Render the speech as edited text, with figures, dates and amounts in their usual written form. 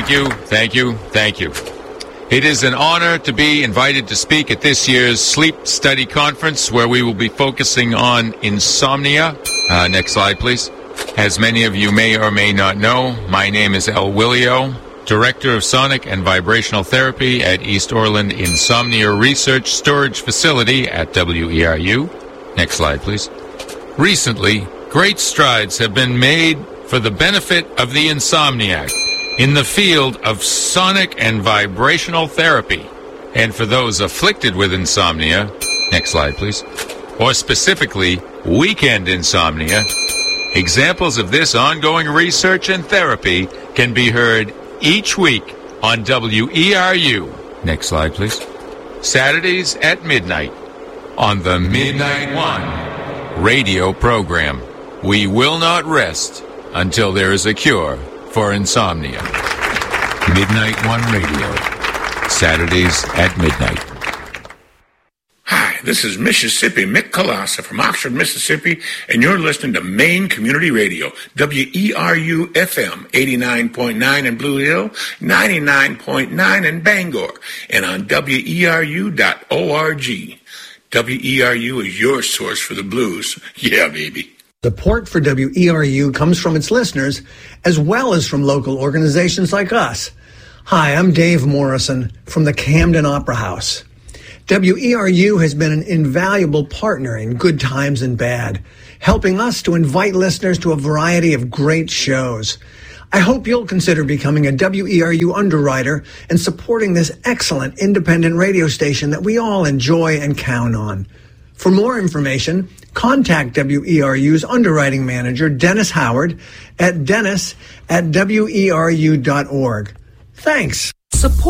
Thank you, thank you, thank you. It is an honor to be invited to speak at this year's Sleep Study Conference, where we will be focusing on insomnia. Next slide, please. As many of you may or may not know, my name is El Willio, Director of Sonic and Vibrational Therapy at East Orland Insomnia Research Storage Facility at WERU. Next slide, please. Recently, great strides have been made for the benefit of the insomniac in the field of sonic and vibrational therapy. And for those afflicted with insomnia, next slide please, or specifically weekend insomnia, examples of this ongoing research and therapy can be heard each week on WERU. Next slide please. Saturdays at midnight on the Midnight One radio program. We will not rest until there is a cure for insomnia. Midnight One Radio, Saturdays at midnight. Hi, this is Mississippi Mick Colassa from Oxford, Mississippi, and you're listening to Maine Community Radio, WERU-FM 89.9 in Blue Hill, 99.9 in Bangor, and on WERU.org. WERU is your source for the blues. Yeah, baby. Support for WERU comes from its listeners, as well as from local organizations like us. Hi, I'm Dave Morrison from the Camden Opera House. WERU has been an invaluable partner in good times and bad, helping us to invite listeners to a variety of great shows. I hope you'll consider becoming a WERU underwriter and supporting this excellent independent radio station that we all enjoy and count on. For more information, contact WERU's underwriting manager, Dennis Howard, at dennis@weru.org. Thanks. Support